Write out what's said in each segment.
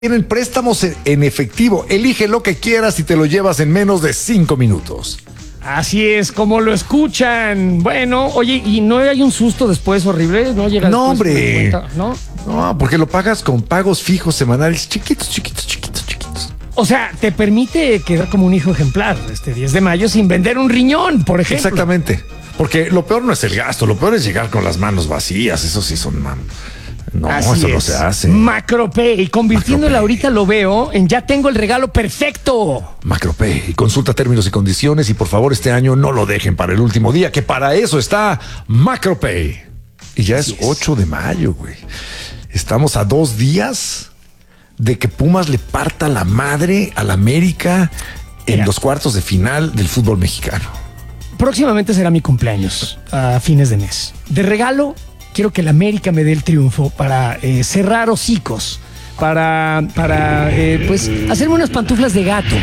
Tienen préstamos en efectivo. Elige lo que quieras y te lo llevas en menos de 5 minutos. Así es, como lo escuchan. Bueno, oye, ¿y no hay un susto después horrible? No llega No, después hombre. con cuenta, ¿no? No, porque lo pagas con pagos fijos semanales chiquitos. O sea, te permite quedar como un hijo ejemplar este 10 de mayo sin vender un riñón, por ejemplo. Exactamente. Porque lo peor no es el gasto, lo peor es llegar con las manos vacías. Eso sí son... No, Así eso no es. se hace. Macropay, convirtiéndola Macropay. ahorita lo veo en ya tengo el regalo perfecto. Macropay. Consulta términos y condiciones y por favor este año no lo dejen para el último día, que para eso está Macropay. Y ya es 8 de mayo, güey. Estamos a 2 días de que Pumas le parta la madre al América en Mira. los cuartos de final del fútbol mexicano. Próximamente será mi cumpleaños, a fines de mes. De regalo, quiero que el América me dé el triunfo para cerrar hocicos, para pues hacerme unas pantuflas de gato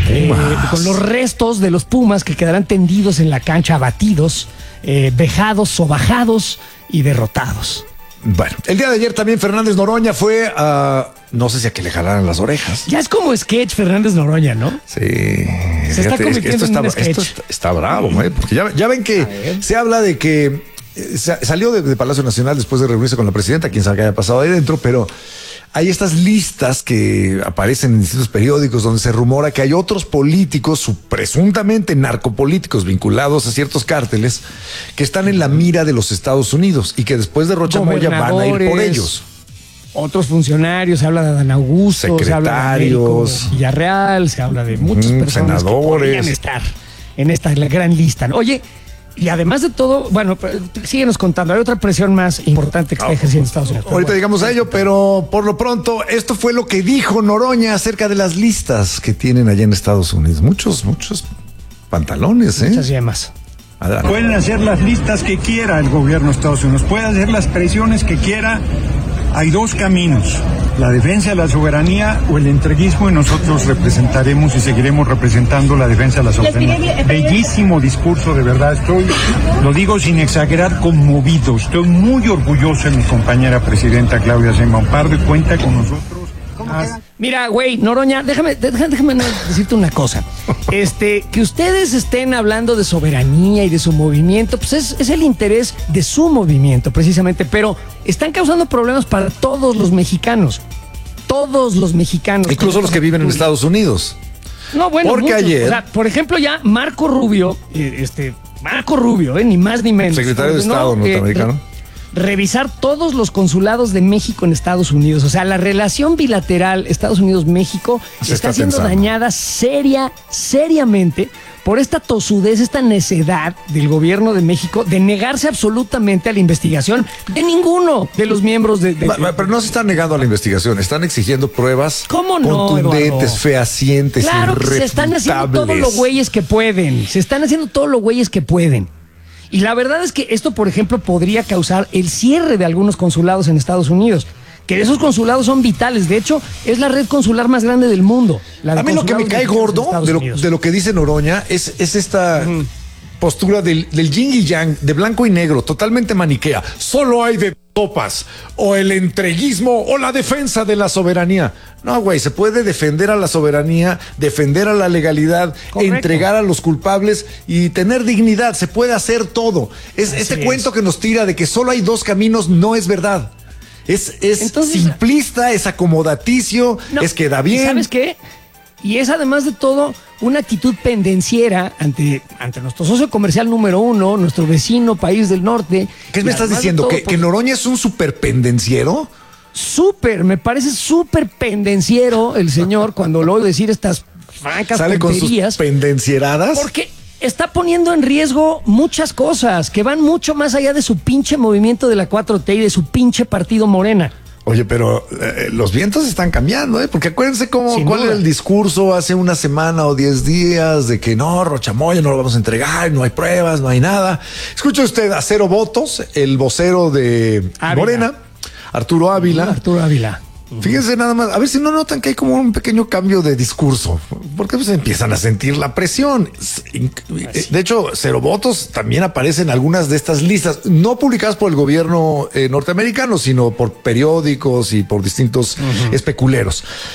con los restos de los Pumas que quedarán tendidos en la cancha, abatidos, vejados, sobajados y derrotados. Bueno, el día de ayer también Fernández Noroña fue a... No sé si a que le jalaran las orejas. Ya es como sketch Fernández Noroña, ¿no? Sí. Se está convirtiendo en un sketch. Esto está bravo, porque ya ven que se habla de que salió de Palacio Nacional después de reunirse con la presidenta, quién sabe qué haya pasado ahí dentro, pero hay estas listas que aparecen en distintos periódicos donde se rumora que hay otros políticos, presuntamente narcopolíticos vinculados a ciertos cárteles, que están en la mira de los Estados Unidos y que después de Rocha Moya van a ir por Gobernadores, ellos. Otros funcionarios, se habla de Adán Augusto, se habla de Américo Secretarios, Villarreal, se habla de muchas personas que senadores. podrían estar en esta gran lista. Oye, y además de todo, bueno, síguenos contando, hay otra presión más importante que está ejerciendo Estados Unidos. Ahorita llegamos a ello, pero por lo pronto, esto fue lo que dijo Noroña acerca de las listas que tienen allá en Estados Unidos. Muchos pantalones, ¿eh? Muchas yemas. Adelante. Pueden hacer las listas que quiera el gobierno de Estados Unidos, puede hacer las presiones que quiera. Hay 2 caminos, la defensa de la soberanía o el entreguismo, y nosotros representaremos y seguiremos representando la defensa de la soberanía. Bellísimo discurso, de verdad, lo digo sin exagerar, conmovido. Estoy muy orgulloso de mi compañera presidenta Claudia Sheinbaum Pardo y cuenta con nosotros. Mira, güey, Noroña, déjame decirte una cosa. Que ustedes estén hablando de soberanía y de su movimiento, pues es el interés de su movimiento, precisamente, pero están causando problemas para todos los mexicanos. Todos los mexicanos. Incluso los que viven en Estados Unidos. No, bueno, porque muchos. ayer... O sea, por ejemplo, ya Marco Rubio, ni más ni menos. Secretario de Estado norteamericano. Revisar todos los consulados de México en Estados Unidos. O sea, la relación bilateral Estados Unidos-México está siendo dañada seriamente por esta tosudez, esta necedad del gobierno de México de negarse absolutamente a la investigación de ninguno de los miembros de... Pero no se están negando a la investigación, están exigiendo pruebas ¿Cómo no, contundentes, Eduardo? fehacientes, Claro que se están haciendo todos los güeyes que pueden. Y la verdad es que esto, por ejemplo, podría causar el cierre de algunos consulados en Estados Unidos, que esos consulados son vitales. De hecho, es la red consular más grande del mundo. A mí lo que me cae gordo de lo que dice Noroña es esta postura del yin y yang, de blanco y negro, totalmente maniquea. Solo hay de topas, o el entreguismo o la defensa de la soberanía. No, güey, se puede defender a la soberanía, defender a la legalidad, correcto, entregar a los culpables y tener dignidad. Se puede hacer todo. Este cuento que nos tira de que solo hay 2 caminos no es verdad. Entonces, simplista, es acomodaticio, es que da bien. ¿Sabes qué? Y es además de todo una actitud pendenciera ante nuestro socio comercial número 1, nuestro vecino país del norte. ¿Qué me estás diciendo? Todo, ¿Que Noroña es un súper pendenciero? Me parece súper pendenciero el señor cuando lo oigo decir estas francas ¿Sale tonterías? con sus pendencieradas? Porque está poniendo en riesgo muchas cosas que van mucho más allá de su pinche movimiento de la 4T y de su pinche partido Morena. Oye, pero los vientos están cambiando, ¿eh? Porque acuérdense cuál era el discurso hace una semana o 10 días de que no, Rocha Moya no lo vamos a entregar, no hay pruebas, no hay nada. Escuche usted a 0 votos, el vocero de Morena, Arturo Ávila. Fíjense nada más, a ver si no notan que hay como un pequeño cambio de discurso, porque pues empiezan a sentir la presión. De hecho, cero votos también aparecen en algunas de estas listas, no publicadas por el gobierno norteamericano, sino por periódicos y por distintos especuleros.